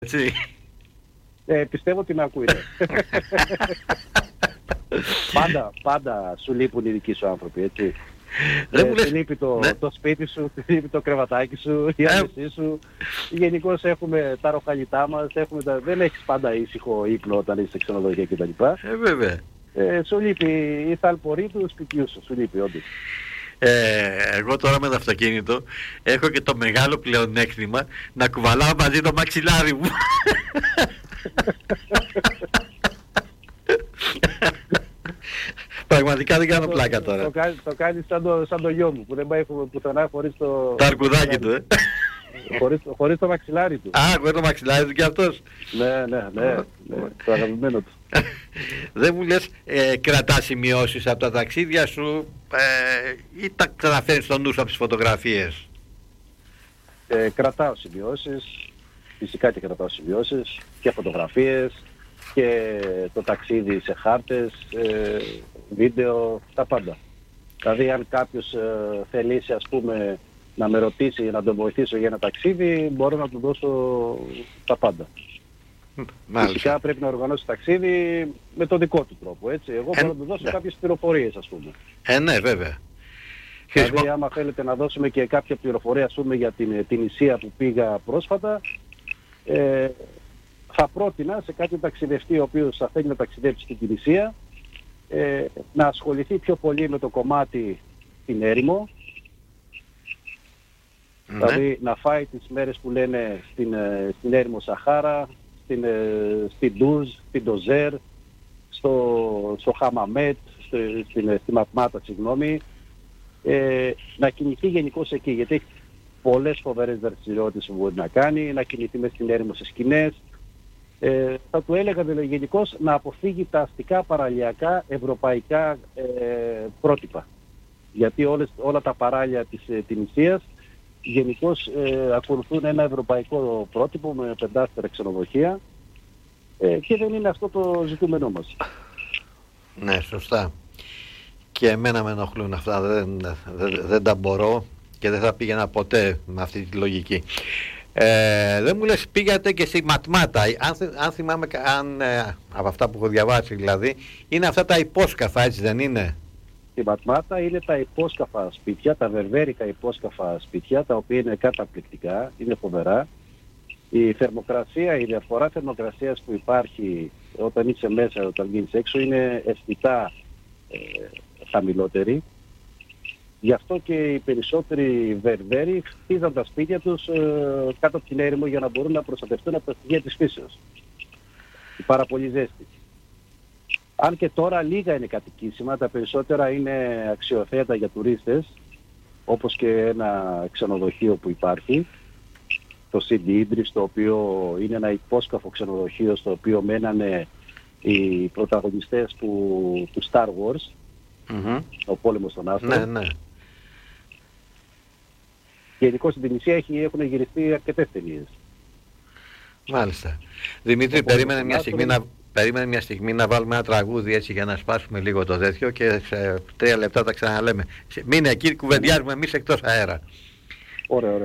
Έτσι. Πιστεύω ότι με ακούει. Πάντα σου λείπουν οι δικοί σου άνθρωποι, έτσι. Σου λείπει το σπίτι σου, σου λείπει το κρεβατάκι σου, η άμεσή σου. Γενικώς έχουμε τα ροχαλιτά μας, δεν έχεις πάντα ήσυχο ύπνο όταν είσαι σε ξενοδοχεία κτλ. Βέβαια. Σου λείπει η θαλπορή του σπιτιού σου λείπει όντως. Εγώ τώρα με το αυτοκίνητο έχω και το μεγάλο πλεονέκτημα να κουβαλάω μαζί το μαξιλάρι μου. Πραγματικά δεν κάνω πλάκα τώρα. Το κάνεις σαν το γιο μου που δεν πάει πουθενά χωρίς το αρκουδάκι του, χωρίς το μαξιλάρι του. Χωρίς το μαξιλάρι του κι αυτός. Ναι, το αγαπημένο του. Δεν μου λες, κρατάς σημειώσεις από τα ταξίδια σου ή τα ξαναφέρνεις στο νου σου από τις φωτογραφίες? Κρατάω σημειώσεις, φυσικά και κρατάω σημειώσεις και φωτογραφίες και το ταξίδι σε χάρτες, βίντεο, τα πάντα. Δηλαδή αν κάποιος θελήσει ας πούμε να με ρωτήσει, να τον βοηθήσω για ένα ταξίδι, μπορώ να του δώσω τα πάντα. Μάλιστα. Φυσικά πρέπει να οργανώσει ταξίδι με τον δικό του τρόπο, έτσι. Εγώ μπορώ να του δώσω κάποιες πληροφορίες ας πούμε. Ναι, βέβαια. Δηλαδή άμα θέλετε να δώσουμε και κάποια πληροφορία ας πούμε για την Ισία που πήγα πρόσφατα, θα πρότεινα σε κάποιον ταξιδευτή ο οποίος θα θέλει να ταξιδέψει στην Τινησία να ασχοληθεί πιο πολύ με το κομμάτι την έρημο, δηλαδή να φάει τις μέρες που λένε στην έρημο Σαχάρα, στην Ντούζ, στην Ντοζέρ, στο Χαμαμέτ, στη Ματμάτα, να κινηθεί γενικώς εκεί, γιατί έχει πολλές φοβερές δραστηριότητες που μπορεί να κάνει, να κινηθεί μες στην έρημο σε σκηνές. Θα του έλεγα δηλαδή γενικώς να αποφύγει τα αστικά παραλιακά ευρωπαϊκά πρότυπα. Γιατί όλα τα παράλια της Τινησίας γενικώς ακολουθούν ένα ευρωπαϊκό πρότυπο με 5-άστερα ξενοδοχεία και δεν είναι αυτό το ζητούμενό μας. Ναι, σωστά. Και εμένα με ενοχλούν αυτά, δεν τα μπορώ και δεν θα πήγαινα ποτέ με αυτή τη λογική. Δεν μου λες, πήγατε και στη Ματμάτα, αν θυμάμαι, από αυτά που έχω διαβάσει δηλαδή, είναι αυτά τα υπόσκαφα, έτσι δεν είναι? Στη Ματμάτα είναι τα υπόσκαφα σπίτια, τα βερβέρικα υπόσκαφα σπίτια, τα οποία είναι καταπληκτικά, είναι φοβερά. Η θερμοκρασία, η διαφορά θερμοκρασίας που υπάρχει όταν είσαι μέσα, όταν βγαίνεις έξω, είναι αισθητά χαμηλότερη. Γι' αυτό και οι περισσότεροι Βερβέροι χτίζαν τα σπίτια τους κάτω από την έρημο για να μπορούν να προστατευτούν από τα στοιχεία της φύσεως. Πάρα πολύ ζέστη. Αν και τώρα λίγα είναι κατοικήσιμα, τα περισσότερα είναι αξιοθέατα για τουρίστες, όπως και ένα ξενοδοχείο που υπάρχει, το City Idris, το οποίο είναι ένα υπόσκαφο ξενοδοχείο στο οποίο μένανε οι πρωταγωνιστές του Star Wars, ο πόλεμος των άστρων. Ναι. Γενικώς στην Τινησία έχουν γυριστεί αρκετές ταινίες. Μάλιστα. Δημήτρη, περίμενε μια στιγμή να βάλουμε ένα τραγούδι έτσι για να σπάσουμε λίγο το τέτοιο και σε 3 λεπτά τα ξαναλέμε. Μείνε εκεί, κουβεντιάζουμε εμείς εκτός αέρα. Ωραία.